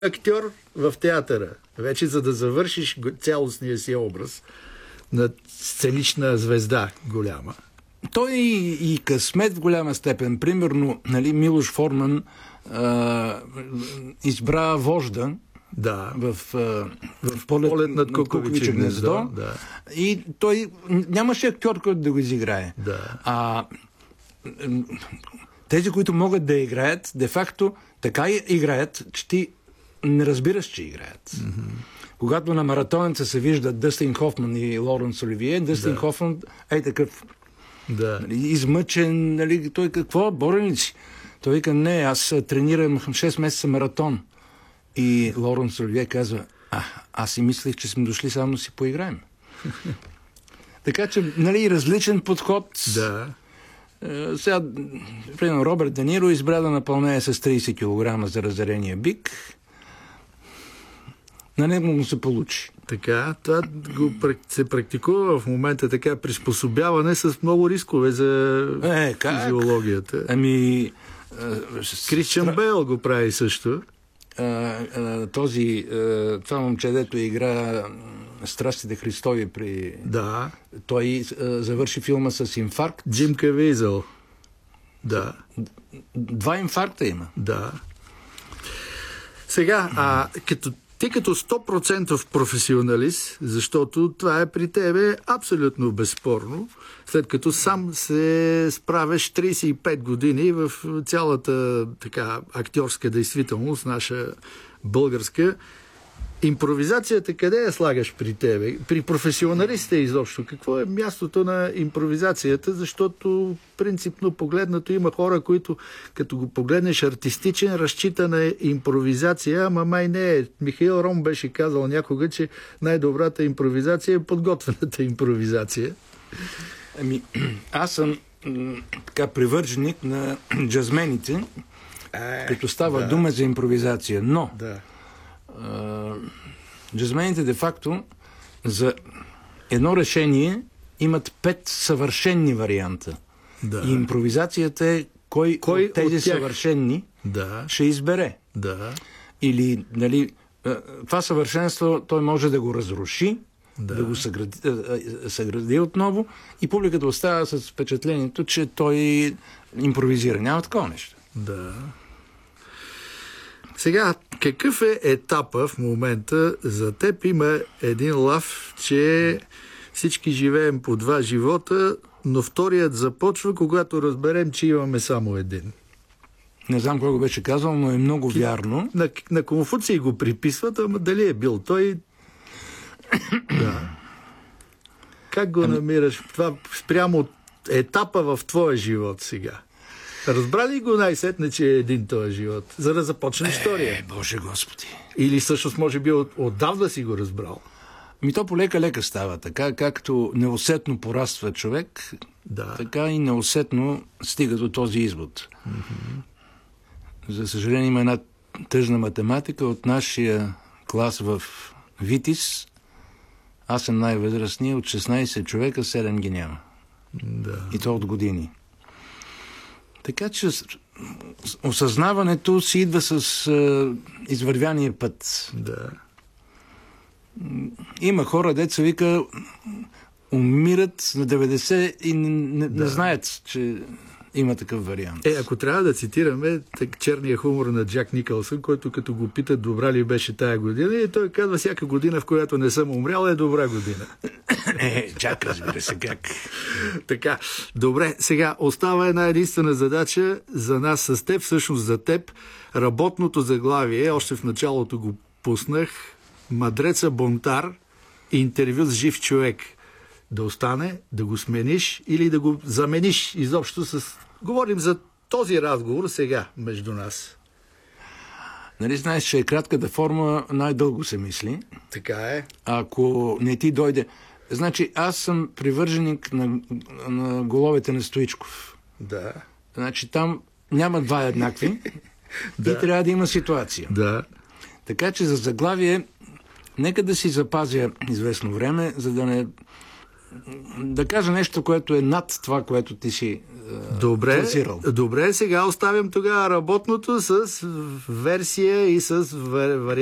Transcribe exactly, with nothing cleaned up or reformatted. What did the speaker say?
актьор в театъра. Вече за да завършиш цялостния си образ на сценична звезда голяма. Той и, и късмет в голяма степен. Примерно, нали, Милош Форман а, избра вожда, да, в, а, в полет, полет над кукувиче гнездо. Да. И той нямаше актьор, който да го изиграе. Да. А тези, които могат да играят, де-факто така играят, че ти не разбираш, че играят. Mm-hmm. Когато на маратонеца се виждат Дъстин Хофман и Лоренс Оливие, Дъстин да. Хофман е такъв да. нали, измъчен, нали, той какво, борен си? Той вика, не, аз тренирам шест месеца маратон. И Лоренс Оливие казва, а, аз си мислех, че сме дошли само да си поиграем. Така че, нали, различен подход. Да. Е, сега, примерно, Робърт Де Ниро избра да напълнее с трийсет килограма за разярения бик. На него му се получи. Така, това го, се практикува в момента така приспособяване с много рискове за е, физиологията. Ами... Кристиан стра... Бейл го прави също. А, а, този, а, това момче, дето игра Страстите Христови при... Да. Той а, завърши филма с инфаркт. Джим Кавизъл. Да. Два инфаркта има. Да. Сега, а като ти като сто процента професионалист, защото това е при тебе абсолютно безспорно, след като сам се справяш трийсет и пет години в цялата така актьорска действителност, наша българска, импровизацията къде я слагаш при тебе? При професионалистите изобщо. Какво е мястото на импровизацията? Защото принципно погледнато има хора, които като го погледнеш артистичен, разчита на импровизация, ама май не е. Михаил Ром беше казал някога, че най-добрата импровизация е подготвената импровизация. Ами, аз съм м- така привърженик на джазмените, е, като става да. дума за импровизация. Но да. Uh, джазмените де-факто за едно решение имат пет съвършенни варианта. Да. И импровизацията е кой, кой от тези от тях... съвършенни да. ще избере. Да. Или, нали, това съвършенство той може да го разруши, да, да го съгради, съгради отново и публиката остава с впечатлението, че той импровизира. Няма такова нещо. Да. Сега, какъв е етапа в момента за теб? Има един лав, че всички живеем по два живота, но вторият започва, когато разберем, че имаме само един. Не знам кой го беше казал, но е много Ки... вярно. На, на Конфуций го приписват, ама дали е бил той... да. Как го ами... намираш това спрямо етапа в твоя живот сега? Разбрали го най-сетне, че е един този живот, за да започне история? Е, Боже Господи! Или всъщност може би от, отдавна си го разбрал? Ми то полека-лека става. Така, както неусетно пораства човек, да. така и неусетно стига до този извод. Mm-hmm. За съжаление има една тъжна математика от нашия клас в Витис. Аз съм най-възрастния, от шестнайсет човека седем ги няма. Да. И то от години. Така че осъзнаването си идва с е, извървяния път. Да. Има хора, деца вика, умират на деветдесет и не, не, да. не знаят, че има такъв вариант. Е, ако трябва да цитираме так, черния хумор на Джак Никълсън, който като го питат добра ли беше тая година, и той казва, всяка година, в която не съм умрял, е добра година. Е, чак разбира се как. Така, добре, сега остава една единствена задача за нас с теб, всъщност за теб. Работното заглавие, още в началото го пуснах, Мадреца Бонтар, интервю с жив човек. Да остане, да го смениш или да го замениш изобщо с... Говорим за този разговор сега между нас. Нали знаеш, че е кратката форма, най-дълго се мисли. Така е. Ако не ти дойде... Значи, аз съм привърженик на, на головете на Стоичков. Да. Значи, там няма два еднакви да. И трябва да има ситуация. Да. Така че за заглавие, нека да си запазя известно време, за да не да кажа нещо, което е над това, което ти си Добре, класирал. добре, сега оставям тогава работното с версия и с вариант.